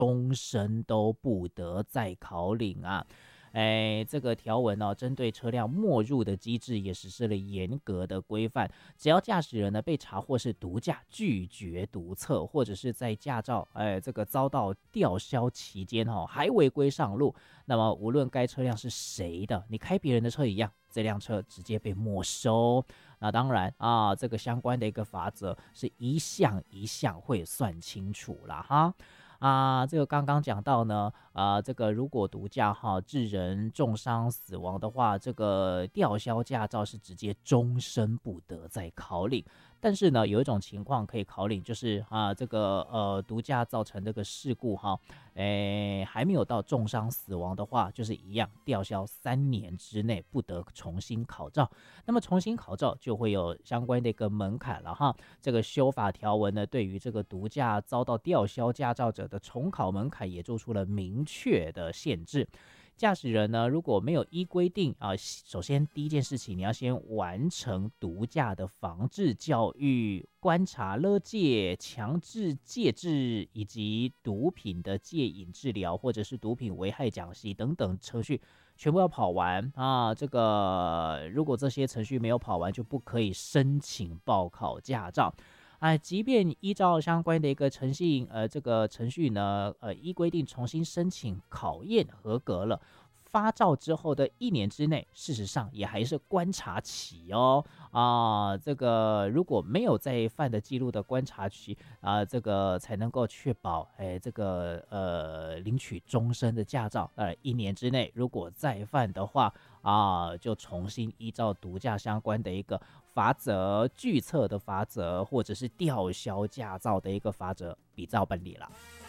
终身都不得再考领啊。这个条文呢，针对车辆没入的机制也实施了严格的规范。只要驾驶人呢被查获是毒驾，拒绝毒测，或者是在驾照这个遭到吊销期间还违规上路，那么无论该车辆是谁的，你开别人的车一样，这辆车直接被没收。那当然啊，这个相关的一个罚则是一项一项会算清楚啦哈。这个刚刚讲到呢，这个如果毒驾致人重伤死亡的话，这个吊销驾照是直接终身不得再考领。但是呢，有一种情况可以考领，就是这个毒驾造成这个事故还没有到重伤死亡的话，就是一样吊销3年之内不得重新考照。那么重新考照就会有相关的一个门槛了哈。这个修法条文呢，对于这个毒驾遭到吊销驾照者的重考门槛也做出了明确的限制。驾驶人呢，如果没有依规定首先第一件事情，你要先完成毒驾的防治教育、观察勒戒、强制戒治以及毒品的戒瘾治疗，或者是毒品危害讲习等等程序，全部要跑完这个如果这些程序没有跑完，就不可以申请报考驾照。即便依照相关的一个这个程序呢，依规定重新申请考验合格了，发照之后的1年之内，事实上也还是观察期哦。这个如果没有再犯的记录的观察期这个才能够确保这个领取终身的驾照。1年之内如果再犯的话就重新依照毒驾相关的一个罚则、拒测的罚则，或者是吊销驾照的一个罚则，比照办理了。